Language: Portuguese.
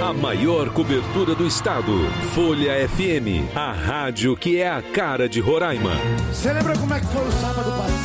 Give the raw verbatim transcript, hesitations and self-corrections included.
A maior cobertura do estado. Folha F M, a rádio que é a cara de Roraima. Você lembra como é que foi o sábado passado?